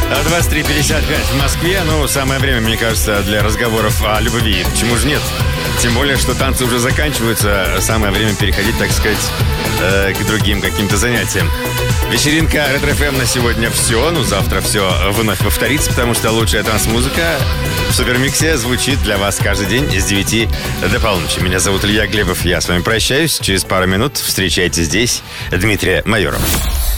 23:55 в Москве. Ну, самое время, мне кажется, для разговоров о любви. Почему же нет? Тем более, что танцы уже заканчиваются. Самое время переходить, так сказать, к другим каким-то занятиям. Вечеринка Ретро-ФМ на сегодня все. Ну, завтра все вновь повторится, потому что лучшая транс-музыка в Супермиксе звучит для вас каждый день с 9 до полуночи. Меня зовут Илья Глебов. Я с вами прощаюсь. Через пару минут встречайте здесь Дмитрия Майорова.